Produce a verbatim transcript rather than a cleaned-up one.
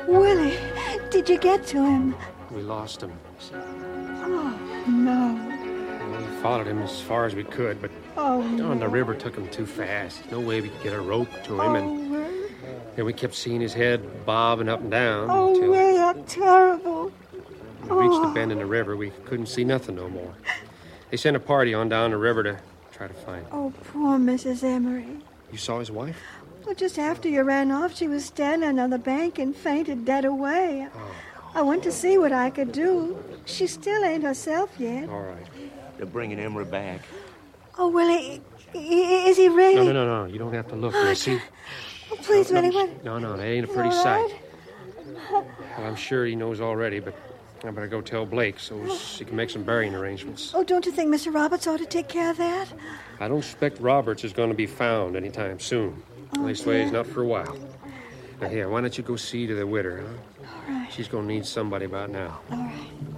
Willie, did you get to him? We lost him. Oh, no. Well, we followed him as far as we could, but Oh, oh, no. the river took him too fast. No way we could get a rope to him, Oh, and, Willie. and we kept seeing his head bobbing up and down Oh, until Willie, how terrible. we reached the Oh. bend in the river. We couldn't see nothing no more. They sent a party on down the river to try to find him. Oh, poor Missus Emery. You saw his wife? Well, just after you ran off, she was standing on the bank and fainted dead away. Oh. I went to see what I could do. She still ain't herself yet. All right. They're bringing Emery back. Oh, Willie, i- i- is he really? No, no, no, no. You don't have to look. You see? Oh, please, Willie, what? No, no, that ain't a pretty All sight. right. Well, I'm sure he knows already, but I better go tell Blake so she can make some burying arrangements. Oh, don't you think Mister Roberts ought to take care of that? I don't expect Roberts is going to be found anytime soon. Oh, Leastways, dear. not for a while. Now, here, why don't you go see to the widow, huh? All right. She's going to need somebody about now. All right.